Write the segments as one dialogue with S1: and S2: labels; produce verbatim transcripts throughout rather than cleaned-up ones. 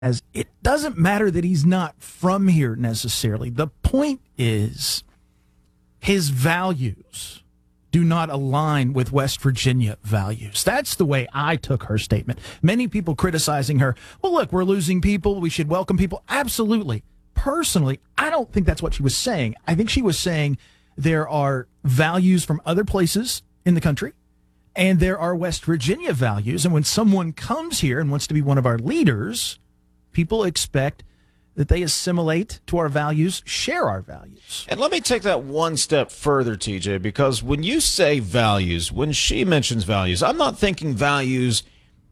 S1: as it doesn't matter that he's not from here necessarily. The point is his values do not align with West Virginia values. That's the way I took her statement. Many people criticizing her, well, look, we're losing people, we should welcome people. Absolutely. Personally, I don't think that's what she was saying. I think she was saying there are values from other places in the country, and there are West Virginia values. And when someone comes here and wants to be one of our leaders, people expect that they assimilate to our values, share our values.
S2: And let me take that one step further, T J, because when you say values, when she mentions values, I'm not thinking values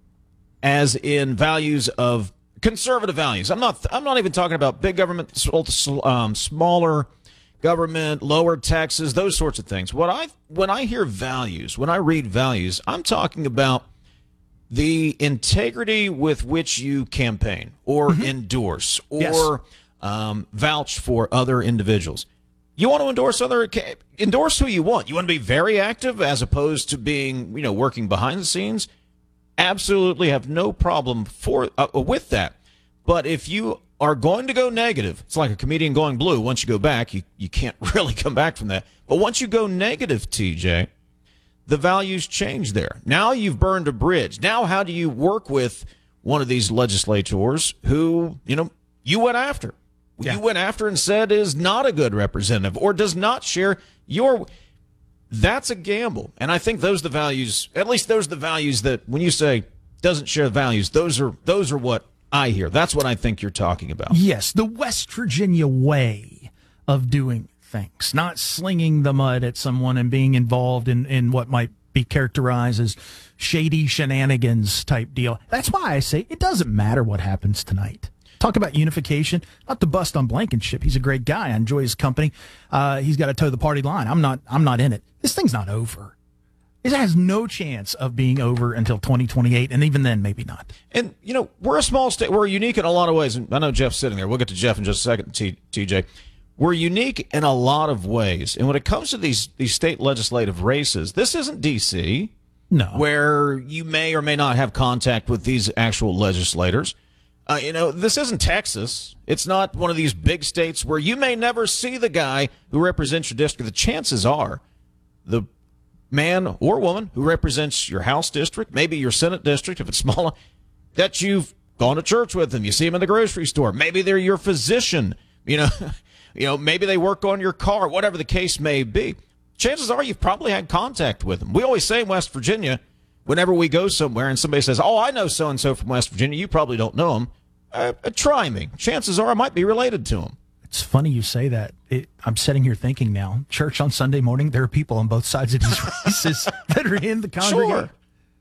S2: as in values of conservative values. I'm not I'm not even talking about big government, um, smaller government, lower taxes, those sorts of things. What I when I hear values, when I read values, I'm talking about the integrity with which you campaign or mm-hmm. endorse or
S1: yes.
S2: um, vouch for other individuals. You want to endorse other endorse who you want. You want to be very active as opposed to being, you know, working behind the scenes. Absolutely have no problem for uh, with that. But if you are going to go negative, it's like a comedian going blue. Once you go back, you, you can't really come back from that. But once you go negative, T J, the values change there. Now you've burned a bridge. Now how do you work with one of these legislators who, you know, you went after? Yeah. You went after and said is not a good representative or does not share your... That's a gamble. And I think those are the values, at least those are the values that when you say doesn't share the values, those are those are what I hear. That's what I think you're talking about.
S1: Yes, the West Virginia way of doing things, not slinging the mud at someone and being involved in, in what might be characterized as shady shenanigans type deal. That's why I say it doesn't matter what happens tonight. Talk about unification, not to bust on Blankenship. He's a great guy. I enjoy his company. Uh, he's got to toe the party line. I'm not, I'm not in it. This thing's not over. It has no chance of being over until twenty twenty-eight, and even then, maybe not.
S2: And, you know, we're a small state. We're unique in a lot of ways. And I know Jeff's sitting there. We'll get to Jeff in just a second, T- TJ. We're unique in a lot of ways. And when it comes to these, these state legislative races, this isn't D C,
S1: no,
S2: where you may or may not have contact with these actual legislators. Uh, you know, this isn't Texas. It's not one of these big states where you may never see the guy who represents your district. The chances are the man or woman who represents your House district, maybe your Senate district, if it's smaller, that you've gone to church with them. You see them in the grocery store. Maybe they're your physician. You know, you know, maybe they work on your car, whatever the case may be. Chances are you've probably had contact with them. We always say in West Virginia, whenever we go somewhere and somebody says, oh, I know so-and-so from West Virginia, you probably don't know them. Uh, try me. Chances are I might be related to him.
S1: It's funny you say that. It, I'm sitting here thinking now, church on Sunday morning, there are people on both sides of these races that are in the congregation.
S2: Sure.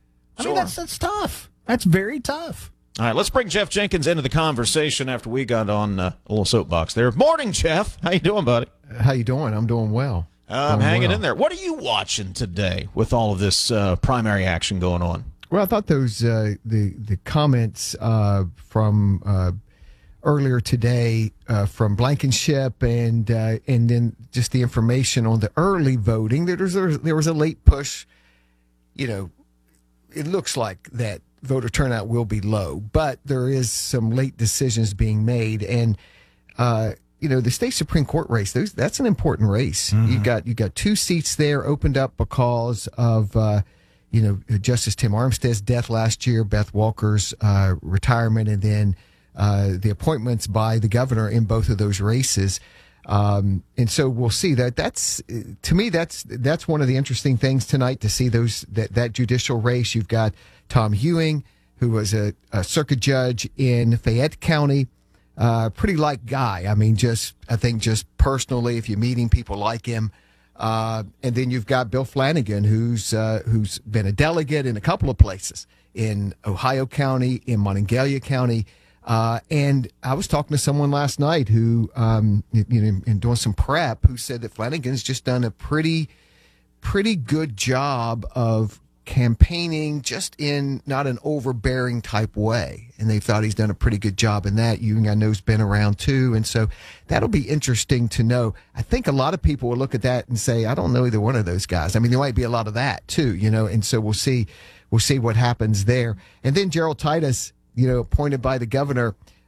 S1: I
S2: sure.
S1: mean, that's, that's tough. That's very tough.
S2: All right, let's bring Jeff Jenkins into the conversation after we got on uh, a little soapbox there. Morning, Jeff. How you doing, buddy?
S3: How you doing? I'm doing well.
S2: Uh, I'm
S3: doing
S2: hanging
S3: well.
S2: in there. What are you watching today with all of this uh, primary action going on?
S3: Well, I thought those uh, the the comments uh, from uh, earlier today uh, from Blankenship and uh, and then just the information on the early voting. There was a, there was a late push. You know, it looks like that voter turnout will be low, but there is some late decisions being made, and uh, you know the state Supreme Court race. Those that's an important race. Mm-hmm. You got you got two seats there opened up because of. Uh, You know, Justice Tim Armstead's death last year, Beth Walker's uh, retirement, and then uh, the appointments by the governor in both of those races. Um, and so we'll see that. That's to me, that's that's one of the interesting things tonight to see those that that judicial race. You've got Tom Ewing, who was a, a circuit judge in Fayette County, uh, pretty like guy. I mean, just I think just personally, if you're meeting people like him. Uh, and then you've got Bill Flanagan, who's uh, who's been a delegate in a couple of places in Ohio County, in Monongalia County, uh, and I was talking to someone last night who, um, you know, in doing some prep, who said that Flanagan's just done a pretty, pretty good job of campaigning, just in not an overbearing type way, and they thought he's done a pretty good job in that. Ewing, I know, has been around too, and so that'll be interesting to know. I think a lot of people will look at that and say, I don't know either one of those guys. I mean, there might be a lot of that too, you know, and so we'll see, we'll see what happens there. And then Gerald Titus, you know, appointed by the governor